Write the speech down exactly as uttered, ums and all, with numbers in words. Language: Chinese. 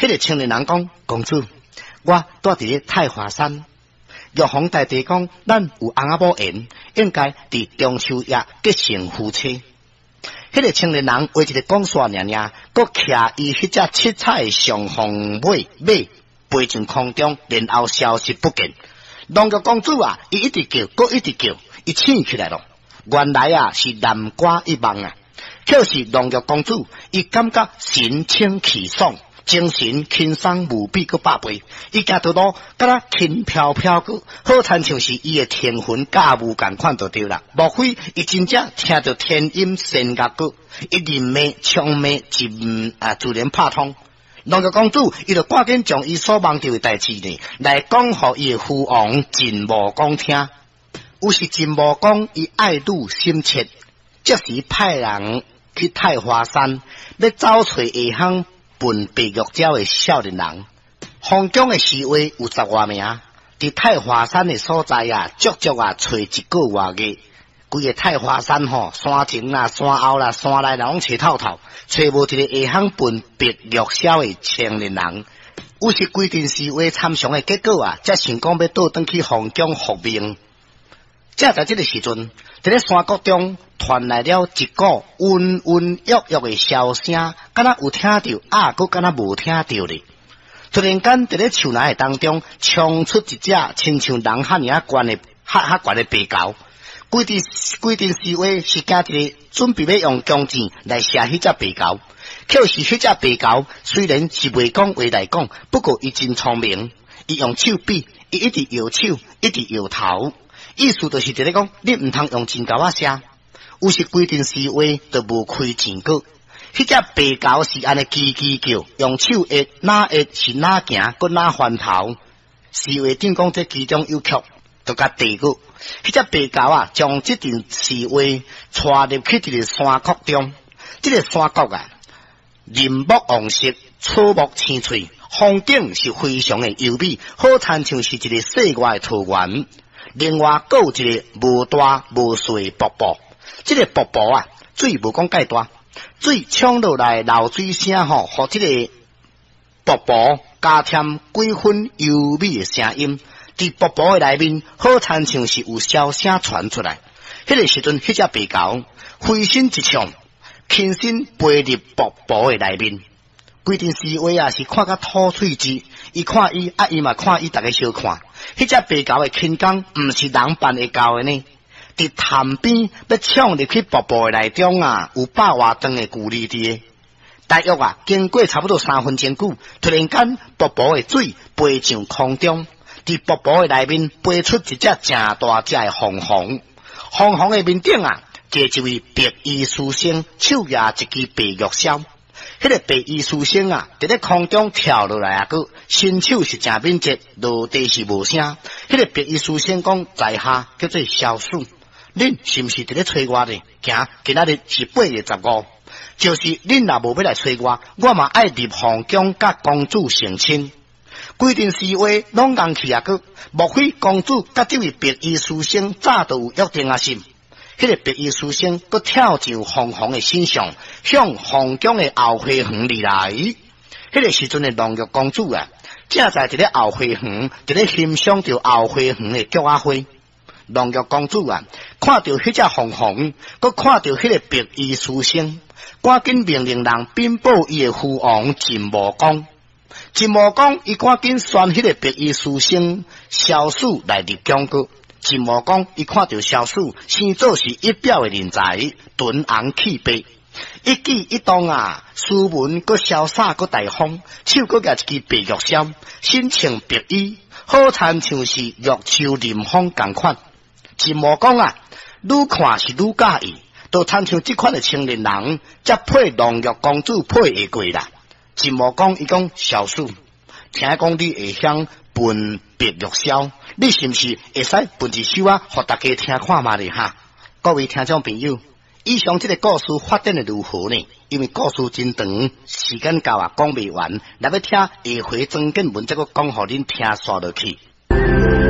迄个青年人讲：公主，我住伫咧太华山。玉皇大帝讲：咱有翁仔某缘，应该伫中秋夜结成夫妻。迄个青年人为一个讲煞娘娘，佮徛伊迄只七彩上红马马飞进空中，然后消失不见。龙玉公主啊，伊一直叫，佮一直叫，伊醒起来咯。原来啊是南瓜一梦啊，却是龙玉公主，伊感觉神清气爽，精神轻松无比，佮百倍。伊行道路，敢若轻飘飘，佮好亲像是伊的天魂驾雾共款就对啦。莫非伊真正听到天音神乐歌，一人骂唱骂一啊自然拍通。龙玉公主伊就赶紧将伊所梦到的代志呢，来讲互伊的父王晋武公听。有时晋武公伊爱女心切，即时派人去太华山，要找找下乡分白玉鸟的少年人。封疆的侍卫有十外名，伫太华山的所在啊，足足啊找一个外月。规个太华山吼，山前啦、山后啦、山内啦，拢找透透，找无一个下乡分白玉鸟的青年人。有时规定侍卫参详的结果啊，才想讲要倒转去封疆复命。正在这个时阵，在咧山谷中传来了一股温温郁郁的笑声，敢若有听到，啊，佮敢若无听到咧。突然间，在咧树林当中，冲出一只亲像人汉尔悬的、哈哈悬的白狗。规定规定侍卫是惊一个准备要用弓箭来射迄只白狗，却是迄只白狗虽然是袂讲话来讲，不过伊真聪明，伊用手比，伊一直摇手，一直摇头。意思就是伫咧讲，你毋通用箭钩啊射。有时规定侍卫都无开箭果，迄只白狗是安尼叽叽叫，用手压哪压是哪行，搁哪翻头。侍卫顶讲这其中有曲，就甲地过。迄只白狗啊，将即阵侍卫带入去一个山谷中。这个山谷啊，林木旺盛，草木青翠，风景是非常的优美，好亲像是一个世外桃源。另外，还有一个无大无细的瀑布。这个瀑布啊，水无讲介大，水冲落来流水声吼，和这个瀑布加添几分优美的声音。伫瀑布的内面，好亲像是有箫声传出来。迄、那个时阵，迄只白狗飞身一唱，轻身飞入瀑布的内面。规定侍卫啊是看甲吐喙舌，伊看伊，啊伊嘛看伊，大家相看。迄只白狗的轻功，毋是人扮会到的呢。伫潭边要抢入去瀑布的内中啊，有百外长的距离伫的。大约啊，经过差不多三分钟久，突然间瀑布的水飞上空中。伫瀑布的内面飞出一只正大只的红红，红红的面顶啊，坐一位白衣书生，手拿一支白玉箫。迄、那个白衣书生啊，伫咧空中跳落来啊，个身手是真敏捷，落地是无声。迄、那个白衣书生讲，在下叫做萧树，恁是毋是伫咧催我呢？行，今仔日是八月十五，就是恁若无要来催我，我嘛爱入皇宫甲公主成亲。规定侍卫拢硬气啊！个莫非公主甲这位白衣书生早都有约定啊？是？迄、那个白衣书生佮跳上红红的身上，向皇宫的后花园而来。迄、那个时阵的龙玉公主啊，正在伫咧后花园，伫咧欣赏着后花园的菊仔花。龙玉公主啊，看到迄只红红，佮看到迄个白衣书生，赶紧命令人禀报伊的父王晋武公。晋武公伊赶紧选迄个白衣书生萧树来入宫过。晋武公伊看到萧树，生做是一表的人才，敦昂气白，一举一动啊，斯文佮潇洒佮大方，手佮夹一支白玉箫，身穿白衣，好亲像是玉树临风共款。晋武公啊，愈看是愈介意，都亲像这款的青年人，才配龙玉公主配会过啦。晋武公伊讲萧树，听讲你会晓分白玉箫，你是毋是会使分一首啊，互大家听看嘛咧哈？各位听众朋友，以上这个故事发展的如何呢？因为故事真长，时间到啊，讲未完，来要听下回庄建文这个讲互恁听煞落去。